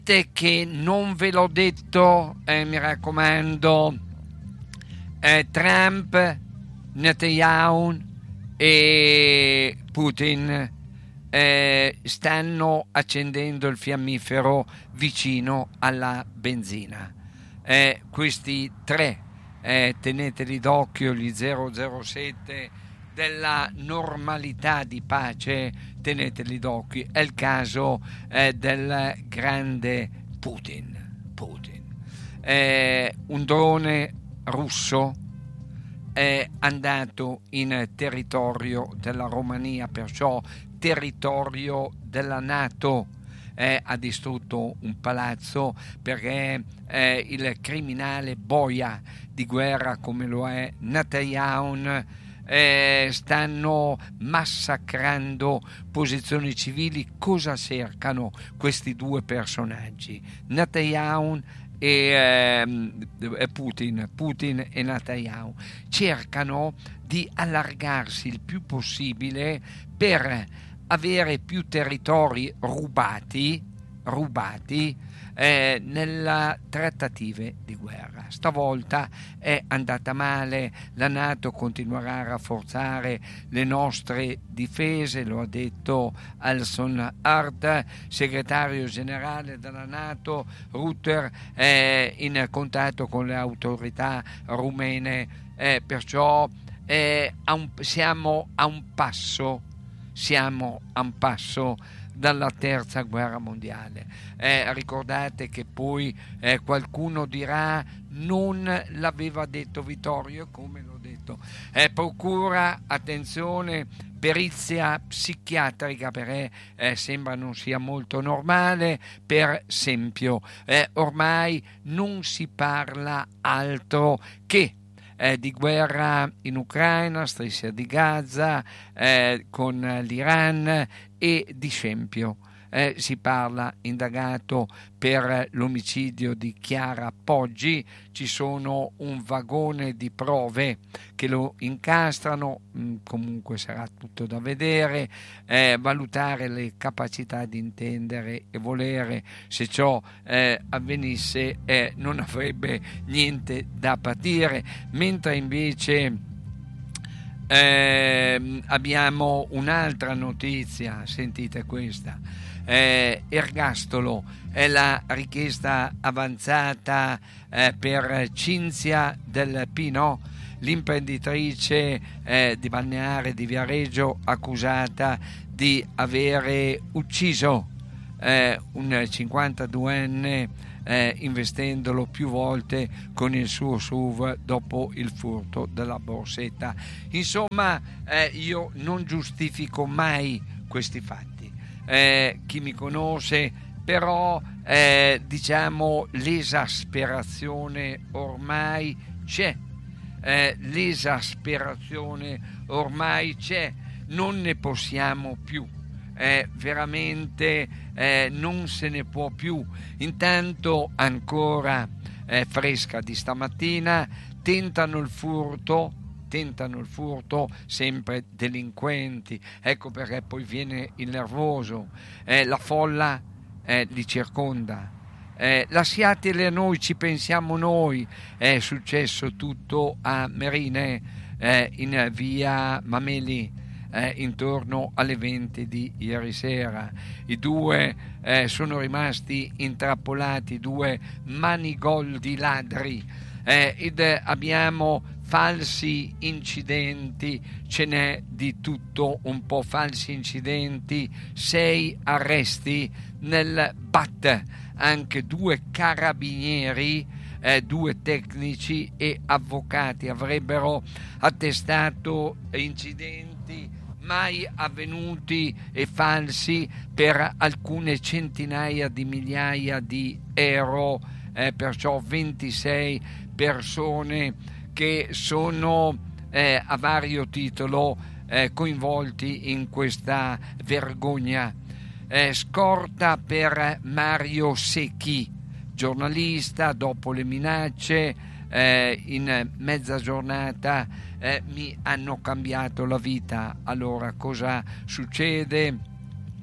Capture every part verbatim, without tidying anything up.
che non ve l'ho detto, eh, mi raccomando, eh, Trump, Netanyahu e Putin eh, stanno accendendo il fiammifero vicino alla benzina. Eh, questi tre, eh, teneteli d'occhio, gli zero zero sette della normalità di pace, teneteli d'occhio. È il caso eh, del grande Putin. Putin. Eh, un drone russo è andato in territorio della Romania, perciò territorio della NATO. Eh, ha distrutto un palazzo perché eh, il criminale boia di guerra come lo è Netanyahu eh, stanno massacrando posizioni civili. Cosa cercano questi due personaggi, Netanyahu e eh, Putin, Putin e Netanyahu? Cercano di allargarsi il più possibile per avere più territori rubati, rubati eh, nelle trattative di guerra. Stavolta è andata male, la NATO continuerà a rafforzare le nostre difese, lo ha detto Alson Hart, segretario generale della NATO. Rutte è in contatto con le autorità rumene, eh, perciò eh, a un, siamo a un passo siamo a un passo dalla terza guerra mondiale. Eh, ricordate che poi eh, qualcuno dirà non l'aveva detto Vittorio, come l'ho detto. Eh, procura, attenzione, perizia psichiatrica, perché eh, sembra non sia molto normale. Per esempio, eh, ormai non si parla altro che Eh, di guerra in Ucraina, striscia di Gaza, eh, con l'Iran e di scempio. Eh, si parla, indagato per l'omicidio di Chiara Poggi, ci sono un vagone di prove che lo incastrano, mh, comunque sarà tutto da vedere, eh, valutare le capacità di intendere e volere. Se ciò eh, avvenisse eh, non avrebbe niente da patire, mentre invece eh, abbiamo un'altra notizia, sentite questa. Eh, ergastolo è la richiesta avanzata eh, per Cinzia Del Pino, l'imprenditrice eh, di Balneare di Viareggio, accusata di avere ucciso eh, un cinquantaduenne eh, investendolo più volte con il suo S U V dopo il furto della borsetta. Insomma, eh, io non giustifico mai questi fatti. Eh, chi mi conosce, però eh, diciamo l'esasperazione ormai c'è, eh, l'esasperazione ormai c'è, non ne possiamo più, eh, veramente eh, non se ne può più. Intanto ancora eh, fresca di stamattina, tentano il furto tentano il furto, sempre delinquenti, ecco perché poi viene il nervoso, eh, la folla eh, li circonda, eh, lasciateli a noi, ci pensiamo noi. È successo tutto a Merine, eh, in via Mameli, eh, intorno alle venti di ieri sera. I due eh, sono rimasti intrappolati, due manigoldi ladri. Eh, ed abbiamo falsi incidenti, ce n'è di tutto un po'. Falsi incidenti, sei arresti nel B A T, anche due carabinieri, eh, due tecnici e avvocati avrebbero attestato incidenti mai avvenuti e falsi per alcune centinaia di migliaia di euro, eh, perciò ventisei persone che sono eh, a vario titolo eh, coinvolti in questa vergogna. Eh, scorta per Mario Secchi, giornalista, dopo le minacce eh, in mezza giornata eh, mi hanno cambiato la vita. Allora cosa succede?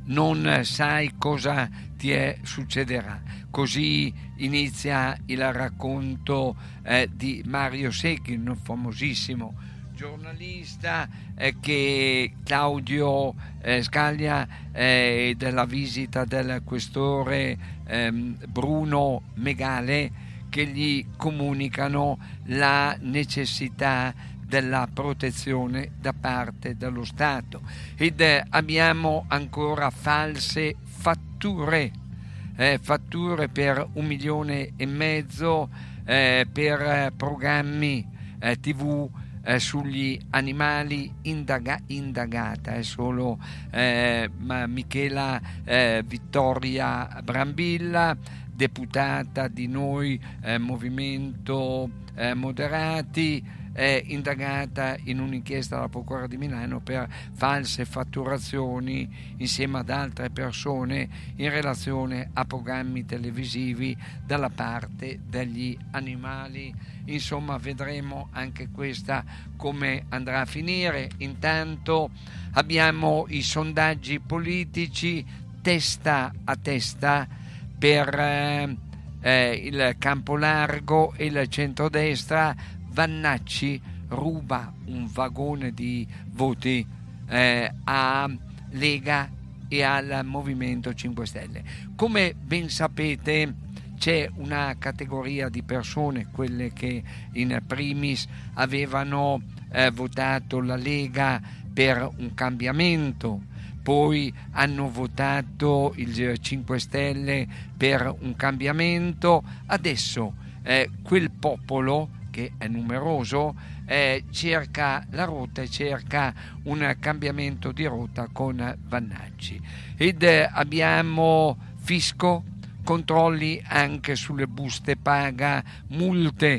non sai cosa ti è, succederà. Così inizia il racconto eh, di Mario Secchi, un famosissimo giornalista eh, che Claudio eh, Scaglia eh, della visita del questore ehm, Bruno Megale, che gli comunicano la necessità della protezione da parte dello Stato. Ed eh, abbiamo ancora false fatture, eh, fatture per un milione e mezzo eh, per eh, programmi eh, tivù eh, sugli animali, indaga- indagata è solo eh, Michela eh, Vittoria Brambilla, deputata di Noi eh, Movimento eh, Moderati, è indagata in un'inchiesta della Procura di Milano per false fatturazioni insieme ad altre persone in relazione a programmi televisivi dalla parte degli animali. Insomma, vedremo anche questa come andrà a finire. Intanto abbiamo i sondaggi politici testa a testa per eh, eh, il campo largo e il centrodestra. Vannacci ruba un vagone di voti eh, a Lega e al Movimento cinque Stelle. Come ben sapete, c'è una categoria di persone, quelle che in primis avevano eh, votato la Lega per un cambiamento, poi hanno votato il cinque Stelle per un cambiamento. Adesso eh, quel popolo, che è numeroso, eh, cerca la rotta e cerca un cambiamento di rotta con Vannacci. Ed eh, abbiamo fisco, controlli anche sulle buste paga, multe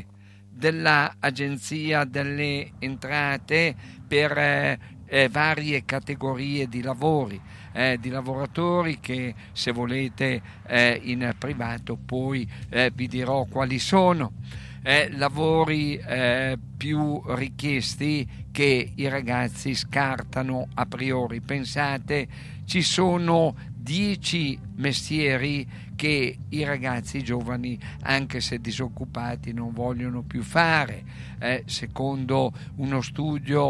dell'Agenzia delle Entrate per eh, eh, varie categorie di lavori, eh, di lavoratori che, se volete eh, in privato poi eh, vi dirò quali sono. Eh, lavori eh, più richiesti che i ragazzi scartano a priori. Pensate, ci sono dieci mestieri che i ragazzi giovani, anche se disoccupati, non vogliono più fare. Eh, secondo uno studio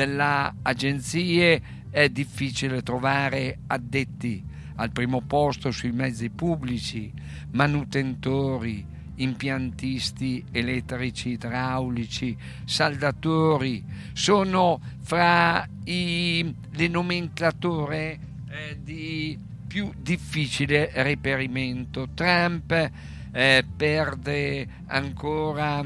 dell'agenzia è difficile trovare addetti. Al primo posto sui mezzi pubblici, manutentori, impiantisti elettrici, idraulici, saldatori, sono fra i, le nomenclature eh, di più difficile reperimento. Trump eh, perde ancora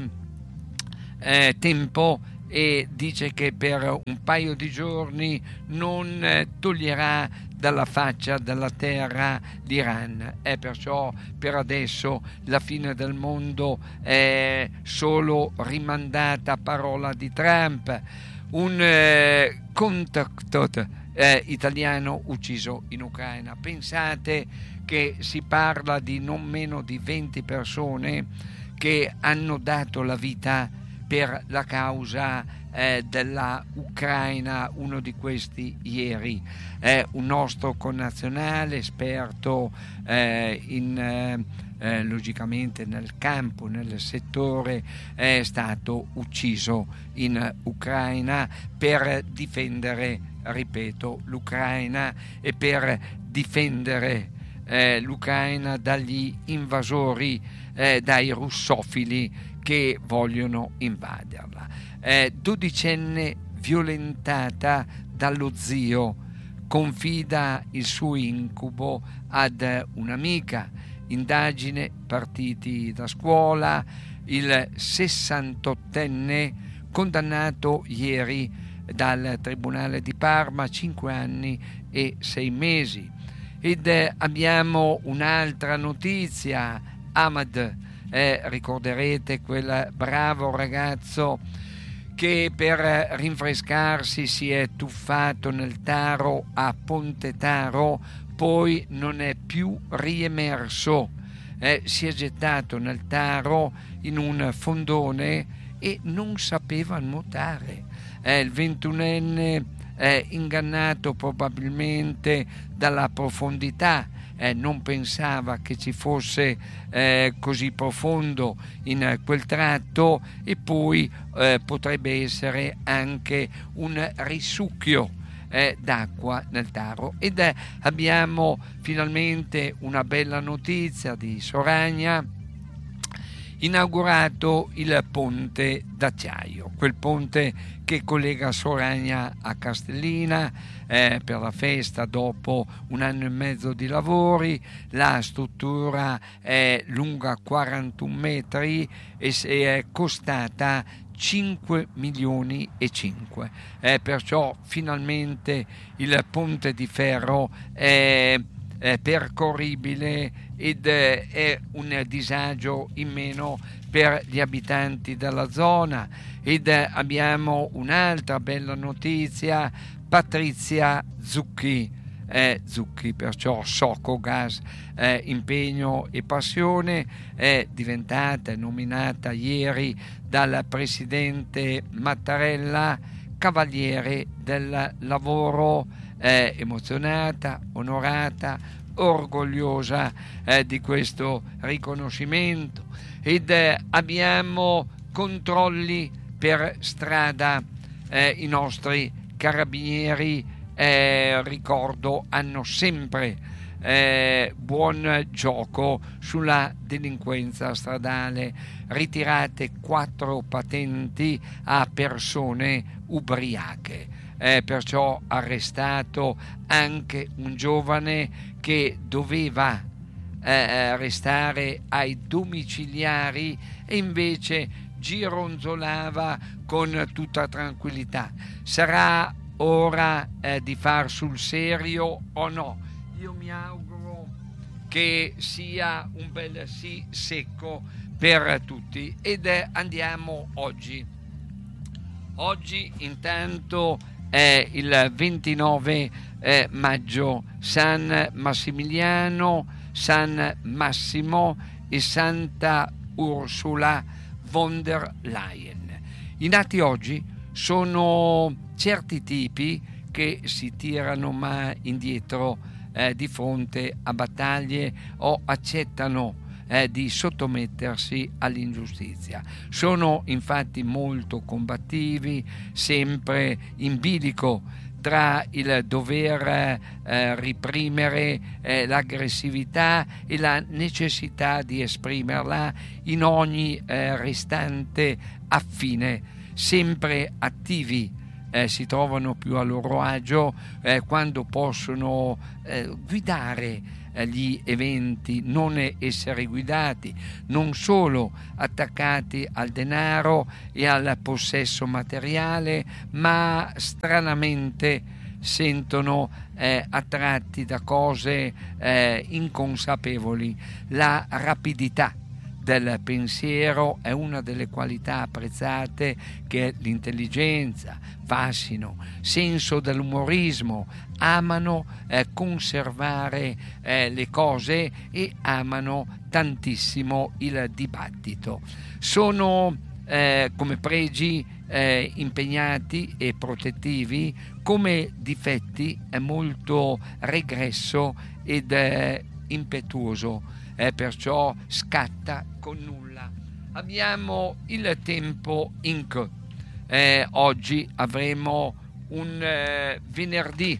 eh, tempo e dice che per un paio di giorni non eh, toglierà dalla faccia della terra l'Iran. È perciò per adesso la fine del mondo è solo rimandata a parola di Trump. Un eh, contact eh, italiano ucciso in Ucraina. Pensate che si parla di non meno di venti persone che hanno dato la vita per la causa eh, della Ucraina. Uno di questi ieri è un nostro connazionale esperto eh, in eh, eh, logicamente nel campo, nel settore, è stato ucciso in Ucraina per difendere, ripeto, l'Ucraina e per difendere eh, l'Ucraina dagli invasori, eh, dai russofili che vogliono invaderla. Eh, dodicenne violentata dallo zio, confida il suo incubo ad un'amica. Indagine, partiti da scuola. Il sessantottenne condannato ieri dal Tribunale di Parma a cinque anni e sei mesi. Ed eh, abbiamo un'altra notizia. Ahmad, Eh, ricorderete quel bravo ragazzo che per rinfrescarsi si è tuffato nel Taro a Ponte Taro, poi non è più riemerso, eh, si è gettato nel Taro in un fondone e non sapeva nuotare. Eh, il ventunenne eh, ingannato probabilmente dalla profondità. Eh, non pensava che ci fosse eh, così profondo in eh, quel tratto, e poi eh, potrebbe essere anche un risucchio eh, d'acqua nel Taro. Ed eh, abbiamo finalmente una bella notizia di Soragna: inaugurato il ponte d'acciaio, quel ponte che collega Soragna a Castellina eh, per la festa dopo un anno e mezzo di lavori. La struttura è lunga quarantuno metri e è costata cinque milioni e cinque, eh, perciò finalmente il ponte di ferro è Eh, percorribile ed eh, è un disagio in meno per gli abitanti della zona. Ed eh, abbiamo un'altra bella notizia: Patrizia Zucchi, eh, Zucchi perciò Socogas, eh, impegno e passione, è diventata e nominata ieri dal presidente Mattarella cavaliere del lavoro. È emozionata, onorata, orgogliosa eh, di questo riconoscimento. Ed eh, abbiamo controlli per strada. Eh, i nostri carabinieri, eh, ricordo, hanno sempre eh, buon gioco sulla delinquenza stradale. Ritirate quattro patenti a persone ubriache. Eh, perciò arrestato anche un giovane che doveva eh, restare ai domiciliari e invece gironzolava con tutta tranquillità. Sarà ora eh, di far sul serio o no? Io mi auguro che sia un bel sì secco per tutti. Ed eh, andiamo oggi. Oggi intanto è il ventinove eh, maggio, San Massimiliano, San Massimo e Santa Ursula von der Leyen. I nati oggi sono certi tipi che si tirano ma indietro eh, di fronte a battaglie o accettano Eh, di sottomettersi all'ingiustizia. Sono infatti molto combattivi, sempre in bilico tra il dover eh, reprimere eh, l'aggressività e la necessità di esprimerla in ogni eh, ristante affine, sempre attivi. Eh, si trovano più a loro agio eh, quando possono eh, guidare gli eventi, non essere guidati, non solo attaccati al denaro e al possesso materiale, ma stranamente sentono eh, attratti da cose eh, inconsapevoli. La rapidità del pensiero è una delle qualità apprezzate, che è l'intelligenza, fascino, senso dell'umorismo. Amano eh, conservare eh, le cose e amano tantissimo il dibattito. Sono eh, come pregi eh, impegnati e protettivi, come difetti è molto regresso ed eh, impetuoso. Eh, perciò scatta con nulla. Abbiamo il tempo inc. Eh, oggi avremo un eh, venerdì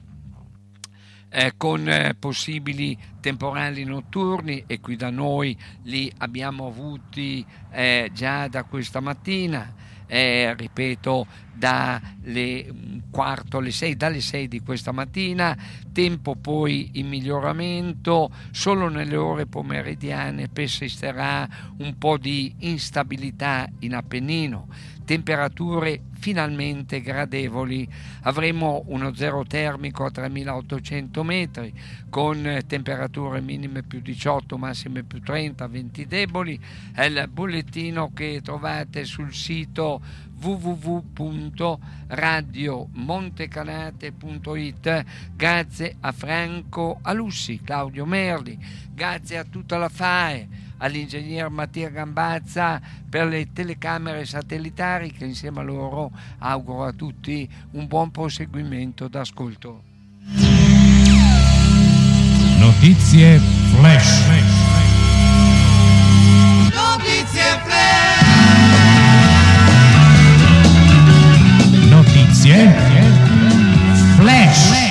eh, con eh, possibili temporali notturni, e qui da noi li abbiamo avuti eh, già da questa mattina. Eh, ripeto, dalle quarto alle sei, dalle sei di questa mattina. Tempo poi in miglioramento, solo nelle ore pomeridiane persisterà un po' di instabilità in Appennino. Temperature finalmente gradevoli. Avremo uno zero termico a tremilaottocento metri, con temperature minime più diciotto, massime più trenta, venti deboli. È il bollettino che trovate sul sito w w w punto radio montecanate punto i t. Grazie a Franco Alussi, Claudio Merli, grazie a tutta la F A E, all'ingegner Mattia Gambazza per le telecamere satellitari, che insieme a loro auguro a tutti un buon proseguimento d'ascolto. Notizie Flash. Notizie Flash. Notizie Flash.